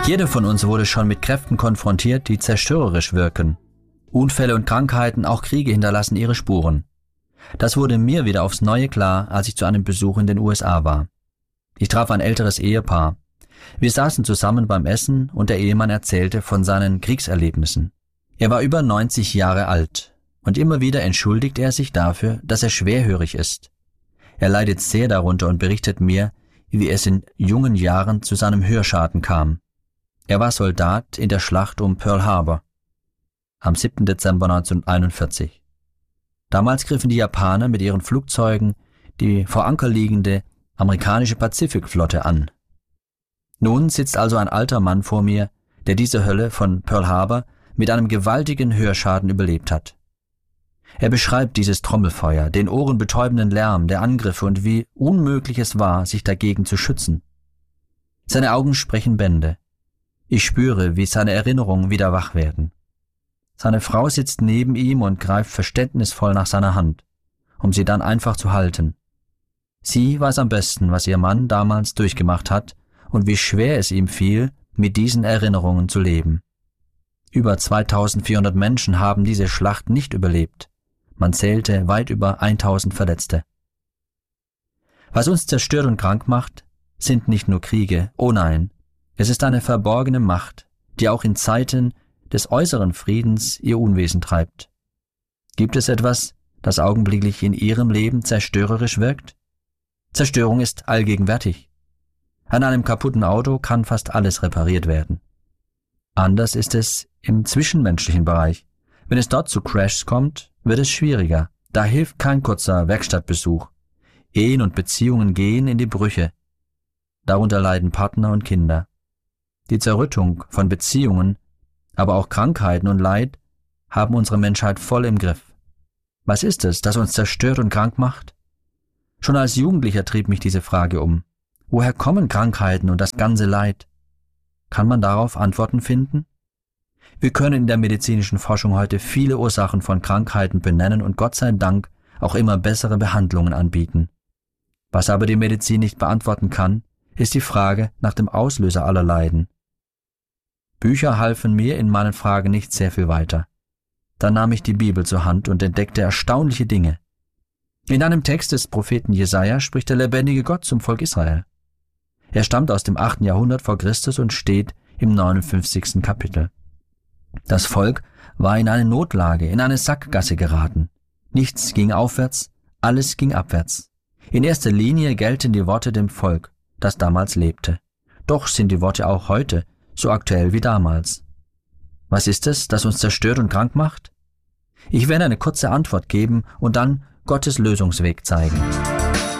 Jeder von uns wurde schon mit Kräften konfrontiert, die zerstörerisch wirken. Unfälle und Krankheiten, auch Kriege hinterlassen ihre Spuren. Das wurde mir wieder aufs Neue klar, als ich zu einem Besuch in den USA war. Ich traf ein älteres Ehepaar. Wir saßen zusammen beim Essen und der Ehemann erzählte von seinen Kriegserlebnissen. Er war über 90 Jahre alt und immer wieder entschuldigt er sich dafür, dass er schwerhörig ist. Er leidet sehr darunter und berichtet mir, wie es in jungen Jahren zu seinem Hörschaden kam. Er war Soldat in der Schlacht um Pearl Harbor am 7. Dezember 1941. Damals griffen die Japaner mit ihren Flugzeugen die vor Anker liegende amerikanische Pazifikflotte an. Nun sitzt also ein alter Mann vor mir, der diese Hölle von Pearl Harbor mit einem gewaltigen Hörschaden überlebt hat. Er beschreibt dieses Trommelfeuer, den ohrenbetäubenden Lärm der Angriffe und wie unmöglich es war, sich dagegen zu schützen. Seine Augen sprechen Bände. Ich spüre, wie seine Erinnerungen wieder wach werden. Seine Frau sitzt neben ihm und greift verständnisvoll nach seiner Hand, um sie dann einfach zu halten. Sie weiß am besten, was ihr Mann damals durchgemacht hat und wie schwer es ihm fiel, mit diesen Erinnerungen zu leben. Über 2400 Menschen haben diese Schlacht nicht überlebt. Man zählte weit über 1000 Verletzte. Was uns zerstört und krank macht, sind nicht nur Kriege, oh nein, es ist eine verborgene Macht, die auch in Zeiten des äußeren Friedens ihr Unwesen treibt. Gibt es etwas, das augenblicklich in Ihrem Leben zerstörerisch wirkt? Zerstörung ist allgegenwärtig. An einem kaputten Auto kann fast alles repariert werden. Anders ist es im zwischenmenschlichen Bereich. Wenn es dort zu Crashs kommt, wird es schwieriger. Da hilft kein kurzer Werkstattbesuch. Ehen und Beziehungen gehen in die Brüche. Darunter leiden Partner und Kinder. Die Zerrüttung von Beziehungen, aber auch Krankheiten und Leid haben unsere Menschheit voll im Griff. Was ist es, das uns zerstört und krank macht? Schon als Jugendlicher trieb mich diese Frage um. Woher kommen Krankheiten und das ganze Leid? Kann man darauf Antworten finden? Wir können in der medizinischen Forschung heute viele Ursachen von Krankheiten benennen und Gott sei Dank auch immer bessere Behandlungen anbieten. Was aber die Medizin nicht beantworten kann, ist die Frage nach dem Auslöser aller Leiden. Bücher halfen mir in meinen Fragen nicht sehr viel weiter. Dann nahm ich die Bibel zur Hand und entdeckte erstaunliche Dinge. In einem Text des Propheten Jesaja spricht der lebendige Gott zum Volk Israel. Er stammt aus dem 8. Jahrhundert vor Christus und steht im 59. Kapitel. Das Volk war in eine Notlage, in eine Sackgasse geraten. Nichts ging aufwärts, alles ging abwärts. In erster Linie gelten die Worte dem Volk, das damals lebte. Doch sind die Worte auch heute so aktuell wie damals. Was ist es, das uns zerstört und krank macht? Ich werde eine kurze Antwort geben und dann Gottes Lösungsweg zeigen.